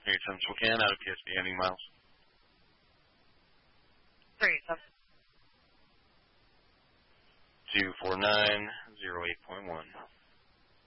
37 Spokane, out of PSB, ending miles. 37. 24908.1.